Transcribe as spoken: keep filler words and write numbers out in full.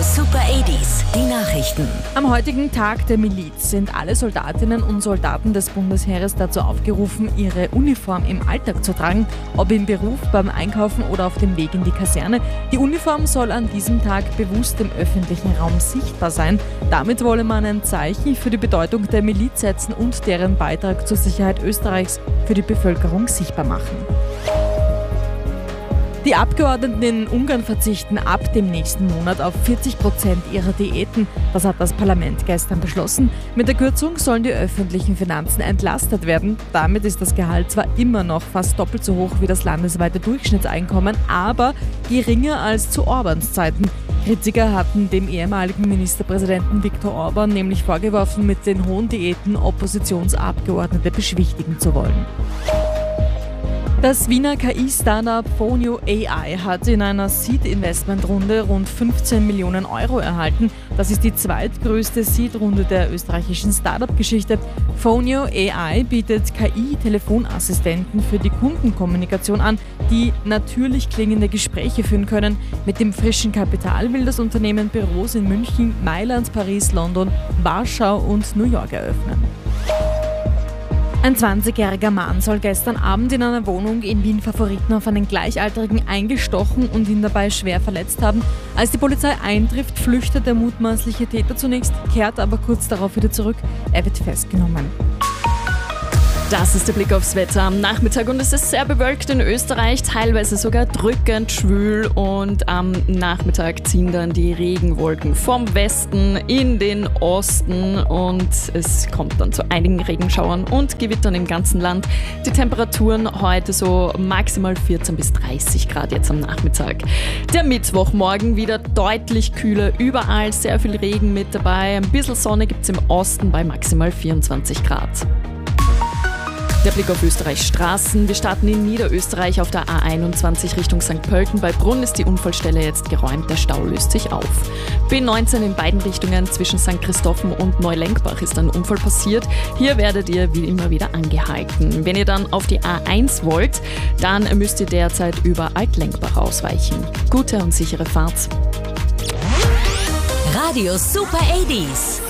Super achtziger, die Nachrichten. Am heutigen Tag der Miliz sind alle Soldatinnen und Soldaten des Bundesheeres dazu aufgerufen, ihre Uniform im Alltag zu tragen, ob im Beruf, beim Einkaufen oder auf dem Weg in die Kaserne. Die Uniform soll an diesem Tag bewusst im öffentlichen Raum sichtbar sein. Damit wolle man ein Zeichen für die Bedeutung der Miliz setzen und deren Beitrag zur Sicherheit Österreichs für die Bevölkerung sichtbar machen. Die Abgeordneten in Ungarn verzichten ab dem nächsten Monat auf vierzig Prozent ihrer Diäten. Das hat das Parlament gestern beschlossen. Mit der Kürzung sollen die öffentlichen Finanzen entlastet werden. Damit ist das Gehalt zwar immer noch fast doppelt so hoch wie das landesweite Durchschnittseinkommen, aber geringer als zu Orbáns Zeiten. Kritiker hatten dem ehemaligen Ministerpräsidenten Viktor Orbán nämlich vorgeworfen, mit den hohen Diäten Oppositionsabgeordnete beschwichtigen zu wollen. Das Wiener K I-Startup Phonio A I hat in einer Seed-Investment-Runde rund fünfzehn Millionen Euro erhalten. Das ist die zweitgrößte Seed-Runde der österreichischen Startup-Geschichte. Phonio A I bietet K I-Telefonassistenten für die Kundenkommunikation an, die natürlich klingende Gespräche führen können. Mit dem frischen Kapital will das Unternehmen Büros in München, Mailand, Paris, London, Warschau und New York eröffnen. Ein zwanzigjähriger Mann soll gestern Abend in einer Wohnung in Wien Favoriten auf einen Gleichaltrigen eingestochen und ihn dabei schwer verletzt haben. Als die Polizei eintrifft, flüchtet der mutmaßliche Täter zunächst, kehrt aber kurz darauf wieder zurück. Er wird festgenommen. Das ist der Blick aufs Wetter am Nachmittag und es ist sehr bewölkt in Österreich, teilweise sogar drückend schwül und am Nachmittag ziehen dann die Regenwolken vom Westen in den Osten und es kommt dann zu einigen Regenschauern und Gewittern im ganzen Land. Die Temperaturen heute so maximal vierzehn bis dreißig Grad jetzt am Nachmittag. Der Mittwochmorgen wieder deutlich kühler, überall sehr viel Regen mit dabei, ein bisschen Sonne gibt es im Osten bei maximal vierundzwanzig Grad. Der Blick auf Österreichs Straßen. Wir starten in Niederösterreich auf der A einundzwanzig Richtung Sankt Pölten. Bei Brunn ist die Unfallstelle jetzt geräumt, der Stau löst sich auf. B neunzehn in beiden Richtungen zwischen Sankt Christophen und Neulenkbach ist ein Unfall passiert. Hier werdet ihr wie immer wieder angehalten. Wenn ihr dann auf die A eins wollt, dann müsst ihr derzeit über Altlenkbach ausweichen. Gute und sichere Fahrt. Radio Super achtziger.